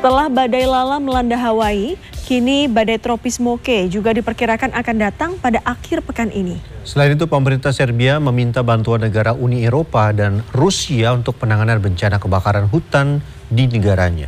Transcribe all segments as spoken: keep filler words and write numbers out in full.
Setelah badai Lala melanda Hawaii, kini badai tropis Moke juga diperkirakan akan datang pada akhir pekan ini. Selain itu, pemerintah Serbia meminta bantuan negara Uni Eropa dan Rusia untuk penanganan bencana kebakaran hutan di negaranya.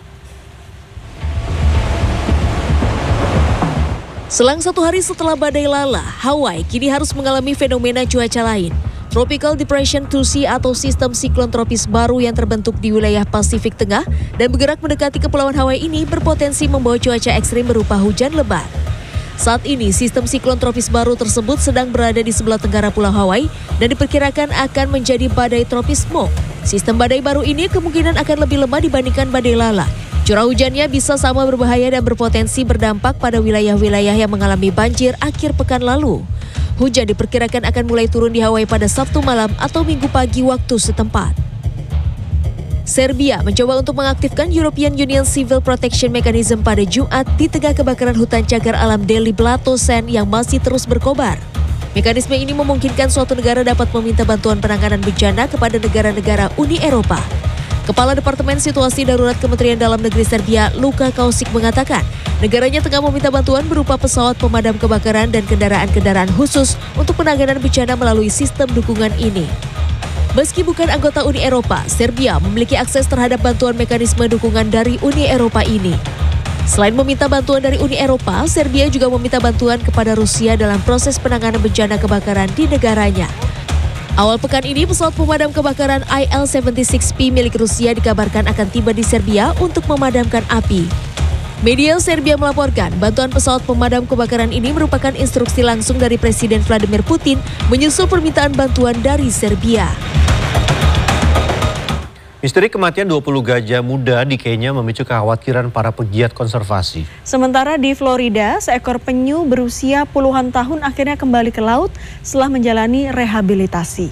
Selang satu hari setelah badai Lala, Hawaii kini harus mengalami fenomena cuaca lain. Tropical Depression two C atau sistem siklon tropis baru yang terbentuk di wilayah Pasifik Tengah dan bergerak mendekati Kepulauan Hawaii ini berpotensi membawa cuaca ekstrim berupa hujan lebat. Saat ini, sistem siklon tropis baru tersebut sedang berada di sebelah tenggara Pulau Hawaii dan diperkirakan akan menjadi badai tropis Moke. Sistem badai baru ini kemungkinan akan lebih lemah dibandingkan badai Lala. Curah hujannya bisa sama berbahaya dan berpotensi berdampak pada wilayah-wilayah yang mengalami banjir akhir pekan lalu. Hujan diperkirakan akan mulai turun di Hawaii pada Sabtu malam atau Minggu pagi waktu setempat. Serbia mencoba untuk mengaktifkan European Union Civil Protection Mechanism pada Jumat di tengah kebakaran hutan cagar alam Deli Blato Sen yang masih terus berkobar. Mekanisme ini memungkinkan suatu negara dapat meminta bantuan penanganan bencana kepada negara-negara Uni Eropa. Kepala Departemen Situasi Darurat Kementerian Dalam Negeri Serbia, Luka Kausic mengatakan, negaranya tengah meminta bantuan berupa pesawat pemadam kebakaran dan kendaraan-kendaraan khusus untuk penanganan bencana melalui sistem dukungan ini. Meski bukan anggota Uni Eropa, Serbia memiliki akses terhadap bantuan mekanisme dukungan dari Uni Eropa ini. Selain meminta bantuan dari Uni Eropa, Serbia juga meminta bantuan kepada Rusia dalam proses penanganan bencana kebakaran di negaranya. Awal pekan ini, pesawat pemadam kebakaran I L tujuh puluh enam P milik Rusia dikabarkan akan tiba di Serbia untuk memadamkan api. Media Serbia melaporkan bantuan pesawat pemadam kebakaran ini merupakan instruksi langsung dari Presiden Vladimir Putin menyusul permintaan bantuan dari Serbia. Misteri kematian dua puluh gajah muda di Kenya memicu kekhawatiran para pegiat konservasi. Sementara di Florida, seekor penyu berusia puluhan tahun akhirnya kembali ke laut setelah menjalani rehabilitasi.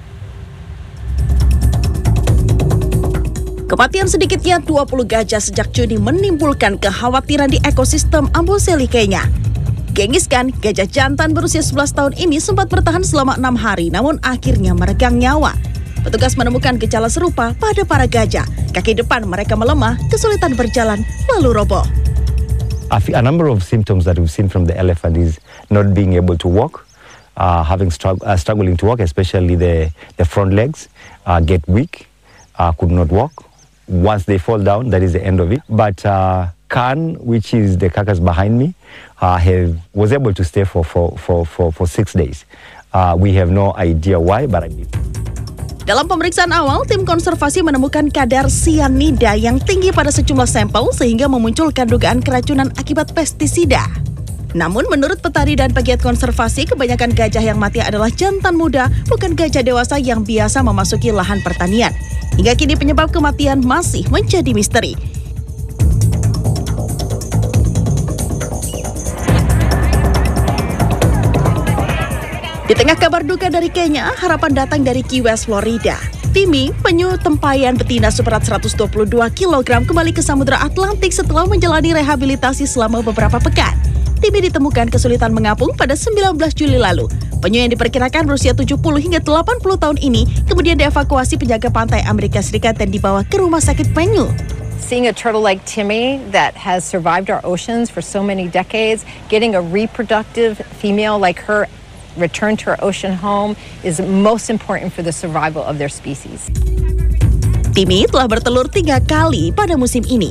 Kematian sedikitnya dua puluh gajah sejak Juni menimbulkan kekhawatiran di ekosistem Amboseli, Kenya. Genghis Khan, gajah jantan berusia sebelas tahun ini sempat bertahan selama enam hari namun akhirnya meregang nyawa. Petugas menemukan gejala serupa pada para gajah. Kaki depan mereka melemah, kesulitan berjalan, lalu roboh. A number of symptoms that we've seen from the elephant is not being able to walk, uh, having strugg uh, struggling to walk, especially the, the front legs, uh, get weak, uh, could not walk. Once they fall down, that is the end of it. But uh, Khan, which is the carcass behind me, uh, have, was able to stay for, for, for, for, for six days. Uh, we have no idea why, but I mean. Dalam pemeriksaan awal, tim konservasi menemukan kadar sianida yang tinggi pada sejumlah sampel sehingga memunculkan dugaan keracunan akibat pestisida. Namun menurut petani dan pegiat konservasi, kebanyakan gajah yang mati adalah jantan muda, bukan gajah dewasa yang biasa memasuki lahan pertanian. Hingga kini penyebab kematian masih menjadi misteri. Di tengah kabar duka dari Kenya, harapan datang dari Key West, Florida. Timmy, penyu tempayan betina seberat seratus dua puluh dua kilogram kembali ke Samudra Atlantik setelah menjalani rehabilitasi selama beberapa pekan. Timmy ditemukan kesulitan mengapung pada sembilan belas Juli lalu. Penyu yang diperkirakan berusia tujuh puluh hingga delapan puluh tahun ini kemudian dievakuasi penjaga pantai Amerika Serikat dan dibawa ke rumah sakit penyu. Seeing a turtle like Timmy that has survived our oceans for so many decades, getting a reproductive female like her return to our ocean home is most important for the survival of their species. Timmy telah bertelur tiga kali pada musim ini.